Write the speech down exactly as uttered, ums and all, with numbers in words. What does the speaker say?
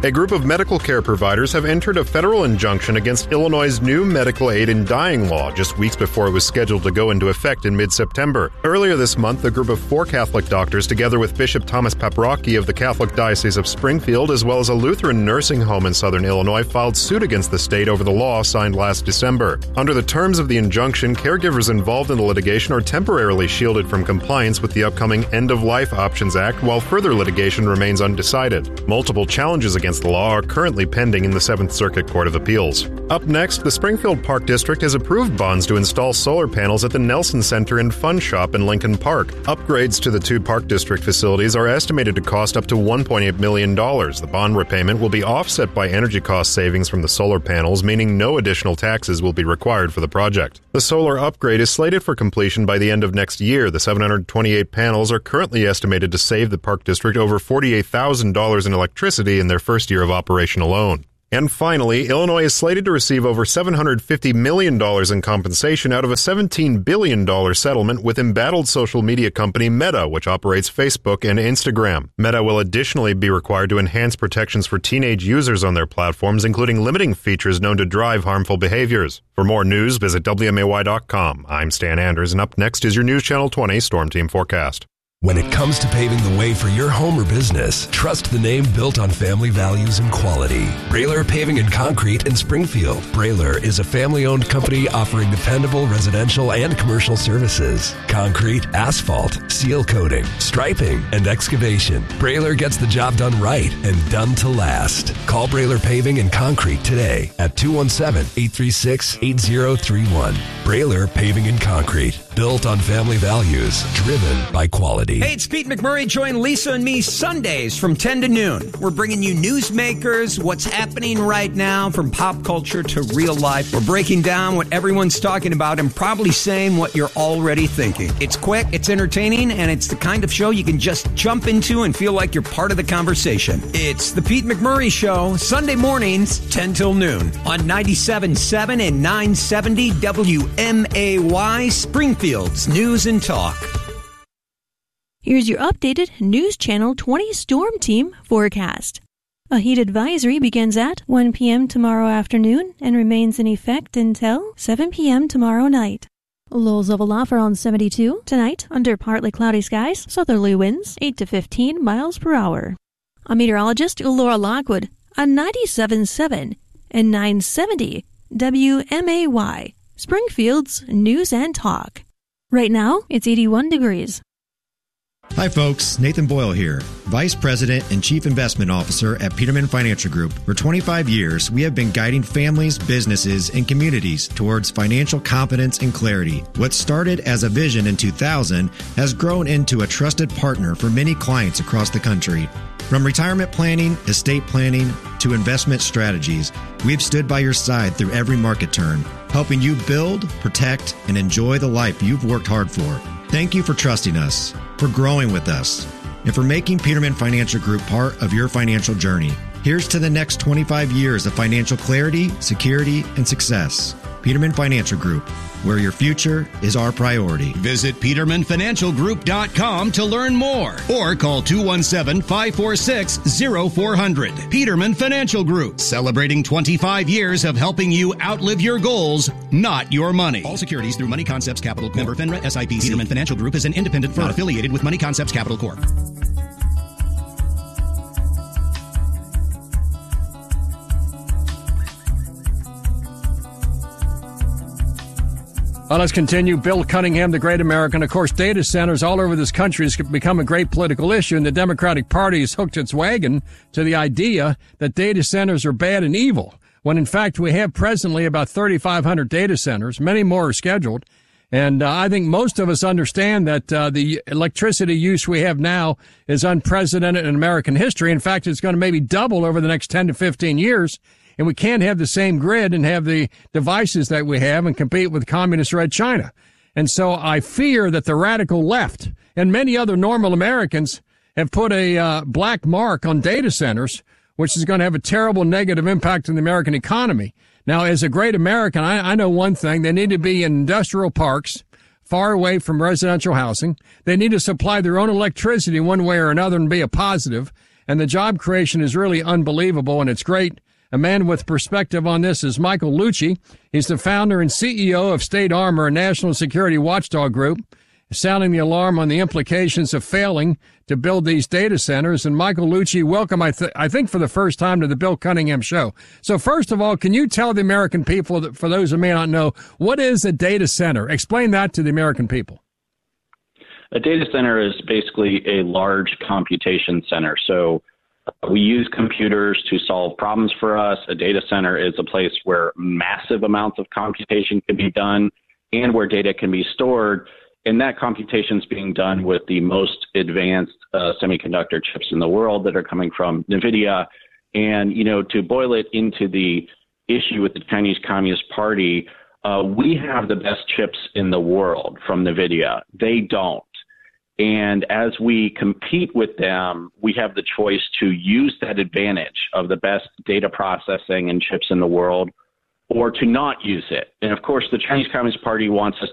A group of medical care providers have entered a federal injunction against Illinois' new medical aid in dying law just weeks before it was scheduled to go into effect in mid-September. Earlier this month, a group of four Catholic doctors, together with Bishop Thomas Paprocki of the Catholic Diocese of Springfield, as well as a Lutheran nursing home in southern Illinois, filed suit against the state over the law signed last December. Under the terms of the injunction, caregivers involved in the litigation are temporarily shielded from compliance with the upcoming End-of-Life Options Act, while further litigation remains undecided. Multiple challenges against the law are currently pending in the Seventh Circuit Court of Appeals. Up next, the Springfield Park District has approved bonds to install solar panels at the Nelson Center and Fun Shop in Lincoln Park. Upgrades to the two Park District facilities are estimated to cost up to one point eight million dollars. The bond repayment will be offset by energy cost savings from the solar panels, meaning no additional taxes will be required for the project. The solar upgrade is slated for completion by the end of next year. The seven hundred twenty-eight panels are currently estimated to save the Park District over forty-eight thousand dollars in electricity in their first year of operation alone. And finally, Illinois is slated to receive over seven hundred fifty million dollars in compensation out of a seventeen billion dollars settlement with embattled social media company Meta, which operates Facebook and Instagram. Meta will additionally be required to enhance protections for teenage users on their platforms, including limiting features known to drive harmful behaviors. For more news, visit W M A Y dot com. I'm Stan Anders, and up next is your News Channel twenty Storm Team Forecast. When it comes to paving the way for your home or business, trust the name built on family values and quality. Brailer Paving and Concrete in Springfield. Brailer is a family-owned company offering dependable residential and commercial services. Concrete, asphalt, seal coating, striping, and excavation. Brailer gets the job done right and done to last. Call Brailer Paving and Concrete today at two one seven, eight three six, eight zero three one. Brailer Paving and Concrete. Built on family values, driven by quality. Hey, it's Pete McMurray. Join Lisa and me Sundays from ten to noon. We're bringing you newsmakers, what's happening right now from pop culture to real life. We're breaking down what everyone's talking about and probably saying what you're already thinking. It's quick, it's entertaining, and it's the kind of show you can just jump into and feel like you're part of the conversation. It's the Pete McMurray Show, Sunday mornings, ten till noon on ninety-seven point seven and nine seventy W M A Y, Springfield's News and Talk. Here's your updated News Channel twenty Storm Team forecast. A heat advisory begins at one p.m. tomorrow afternoon and remains in effect until seven p.m. tomorrow night. Lows of aloft around seventy-two. Tonight, under partly cloudy skies, southerly winds eight to fifteen miles per hour. A meteorologist, Laura Lockwood, on ninety-seven point seven and nine seventy W M A Y, Springfield's News and Talk. Right now, it's eighty-one degrees. Hi folks, Nathan Boyle here, Vice President and Chief Investment Officer at Peterman Financial Group. For twenty-five years, we have been guiding families, businesses, and communities towards financial confidence and clarity. What started as a vision in two thousand has grown into a trusted partner for many clients across the country. From retirement planning, estate planning, to investment strategies, we've stood by your side through every market turn, helping you build, protect, and enjoy the life you've worked hard for. Thank you for trusting us, for growing with us, and for making Peterman Financial Group part of your financial journey. Here's to the next twenty-five years of financial clarity, security, and success. Peterman Financial Group, where your future is our priority. Visit Peterman Financial Group dot com to learn more or call two one seven, five four six, zero four zero zero. Peterman Financial Group, celebrating twenty-five years of helping you outlive your goals, not your money. All securities through Money Concepts Capital Corp. Member FINRA S I P C. Peterman Financial Group is an independent firm not affiliated with Money Concepts Capital Corp. Well, let's continue. Bill Cunningham, the great American. Of course, data centers all over this country has become a great political issue, and the Democratic Party has hooked its wagon to the idea that data centers are bad and evil, when in fact we have presently about thirty-five hundred data centers. Many more are scheduled. And uh, I think most of us understand that uh, the electricity use we have now is unprecedented in American history. In fact, it's going to maybe double over the next ten to fifteen years. And we can't have the same grid and have the devices that we have and compete with communist red China. And so I fear that the radical left and many other normal Americans have put a uh, black mark on data centers, which is going to have a terrible negative impact on the American economy. Now, as a great American, I, I know one thing. They need to be in industrial parks, far away from residential housing. They need to supply their own electricity one way or another and be a positive. and the job creation is really unbelievable, and it's great. A man with perspective on this is Michael Lucci. He's the founder and C E O of State Armor, a national security watchdog group, sounding the alarm on the implications of failing to build these data centers. And Michael Lucci, welcome, I, th- I think, for the first time to the Bill Cunningham Show. So first of all, can you tell the American people, that, for those who may not know, what is a data center? Explain that to the American people. A data center is basically a large computation center. So we use computers to solve problems for us. A data center is a place where massive amounts of computation can be done and where data can be stored. And that computation is being done with the most advanced uh, semiconductor chips in the world that are coming from NVIDIA. And, you know, to boil it into the issue with the Chinese Communist Party, uh, we have the best chips in the world from NVIDIA. They don't. And as we compete with them, we have the choice to use that advantage of the best data processing and chips in the world, or to not use it. And of course, the Chinese Communist Party wants us